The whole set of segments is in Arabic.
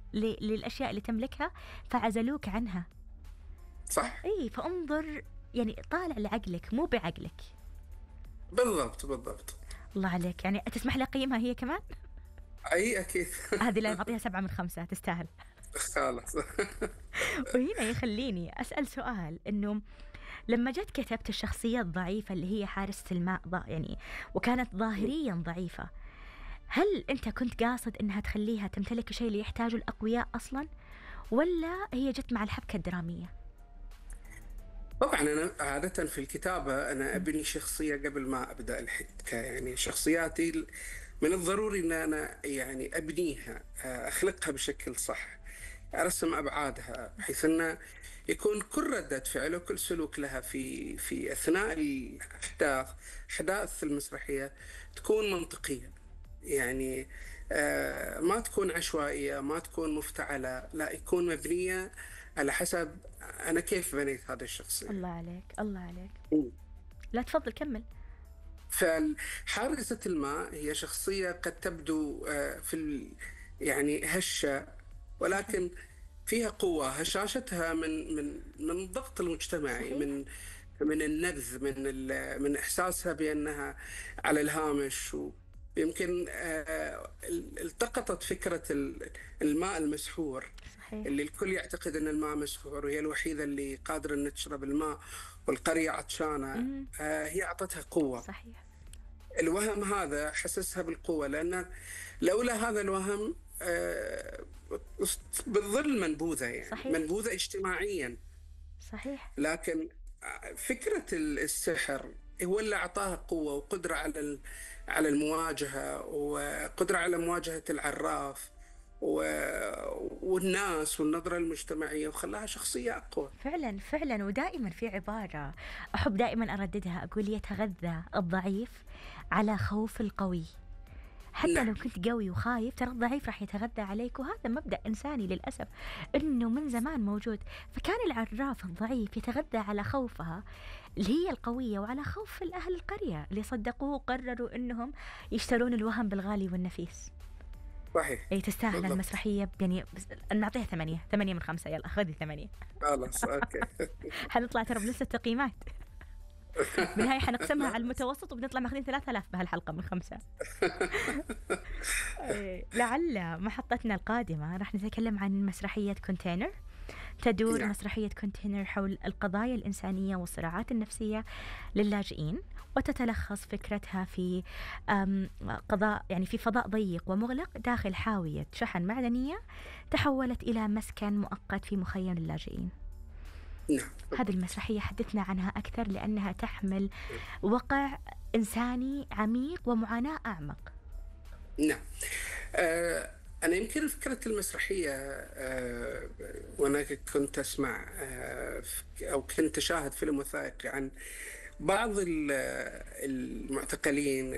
للأشياء اللي تملكها فعزلوك عنها. صح. اي فانظر، يعني طالع لعقلك مو بعقلك. بالضبط بالضبط. الله عليك، يعني تسمح لي اقيمها هي كمان؟ أي أكيد. هذه لا نعطيها 7 من 5، تستاهل. خلاص. وهنا يخليني أسأل سؤال، إنه لما جت كتبت الشخصية الضعيفة اللي هي حارسة الماء يعني وكانت ظاهريا ضعيفة، هل أنت كنت قاصد إنها تخليها تمتلك شيء اللي يحتاجه الأقوياء أصلا، ولا هي جت مع الحبكة الدرامية؟ طبعا أنا عادة في الكتابة أنا أبني شخصية قبل ما أبدأ الحكاية. يعني شخصياتي من الضروري أن أنا يعني أبنيها، أخلقها بشكل صح، أرسم أبعادها بحيث أنه يكون كل ردة فعل وكل سلوك لها في أثناء أحداث المسرحية تكون منطقية. يعني ما تكون عشوائية، ما تكون مفتعلة، لا، يكون مبنية على حسب أنا كيف بنيت هذه الشخصية. الله عليك، الله عليك. مم. لا تفضل كمل. فحارسة الماء هي شخصية قد تبدو يعني هشة، صحيح. ولكن فيها قوة. هشاشتها من الضغط المجتمعي، صحيح. من النبذ، من إحساسها بأنها على الهامش. ويمكن التقطت فكرة الماء المسحور، صحيح. اللي الكل يعتقد أن الماء مسحور وهي الوحيدة اللي قادرة أن تشرب الماء والقرية عطشانة. مم. هي أعطتها قوة. صحيح. الوهم هذا حسسها بالقوة، لأن لولا هذا الوهم بتظل منبوذة، يعني صحيح. منبوذة اجتماعيا. صحيح. لكن فكرة السحر هو اللي أعطاها قوة وقدرة على المواجهة، وقدرة على مواجهة العراف والناس والنظرة المجتمعية، وخلاها شخصية أقوى. فعلا فعلا. ودائما في عبارة أحب دائما أرددها، أقول يتغذى الضعيف على خوف القوي. حتى لو نعم. كنت قوي وخايف، ترى الضعيف راح يتغذى عليك، وهذا مبدأ إنساني للأسف إنه من زمان موجود. فكان العراف الضعيف يتغذى على خوفها اللي هي القوية، وعلى خوف الأهل القرية اللي صدقوه وقرروا إنهم يشترون الوهم بالغالي والنفيس. صحيح. أي تستاهل بالضبط. المسرحية، يعني نعطيها 8 من 5. يلا خذي 8. خلاص أوكي. حنطلع ترى بلسة تقييمات. بالنهاية حنقسمها لا. على المتوسط وبنطلع ماخذين 3000 بهالحلقة من 5. لعل محطتنا القادمة راح نتكلم عن مسرحية كونتينر. تدور نعم. مسرحية كونتينر حول القضايا الإنسانية والصراعات النفسية للاجئين، وتتلخص فكرتها في قضاء، يعني في فضاء ضيق ومغلق داخل حاوية شحن معدنية تحولت إلى مسكن مؤقت في مخيم اللاجئين. نعم. هذه المسرحية حدثنا عنها أكثر لأنها تحمل وقع إنساني عميق ومعاناة أعمق. نعم. أنا يمكن فكرة المسرحية، وأنا كنت أسمع أو كنت أشاهد فيلم وثائقي عن بعض المعتقلين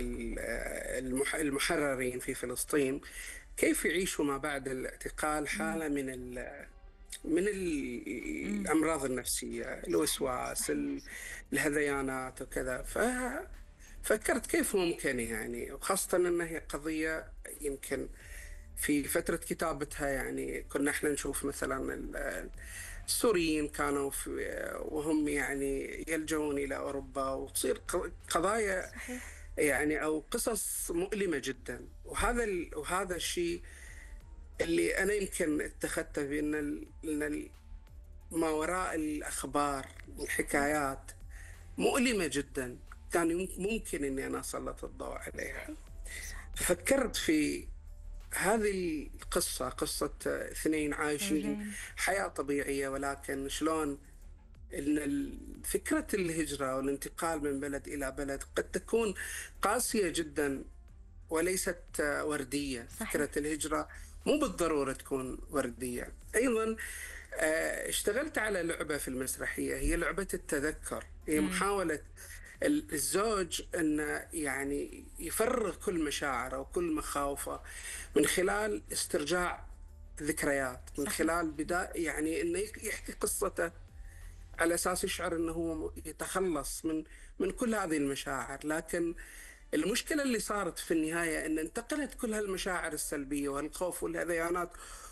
المحررين في فلسطين، كيف يعيشوا ما بعد الاعتقال حالة من الأمراض النفسية، صحيح. الوسواس، صحيح. الهذيانات وكذا. ففكرت كيف ممكن، يعني وخاصة أنها هي قضية يمكن في فترة كتابتها يعني كنا احنا نشوف مثلا السوريين كانوا وهم يعني يلجؤون إلى أوروبا، وتصير قضايا صحيح. يعني أو قصص مؤلمة جدا. وهذا الشيء اللي أنا يمكن اتخذته بأن ما وراء الأخبار صحيح. والحكايات مؤلمة جدا، كان ممكن أني أنا أسلط الضوء عليها. صحيح. صح. ففكرت في هذه القصة، قصة اثنين عايشين زوجين. حياة طبيعية، ولكن شلون إن فكرة الهجرة والانتقال من بلد إلى بلد قد تكون قاسية جدا وليست وردية. صحيح. فكرة الهجرة مو بالضرورة تكون وردية. أيضا اشتغلت على لعبة في المسرحية، هي لعبة التذكر. هي محاولة الزوج أن يعني يفرغ كل مشاعره وكل مخاوفه من خلال استرجاع ذكريات، من صحيح. خلال بداية يعني أنه يحكي قصته على أساس يشعر أنه هو يتخلص من كل هذه المشاعر. لكن المشكلة اللي صارت في النهاية أن انتقلت كل هالمشاعر السلبية والخوف والهذيانات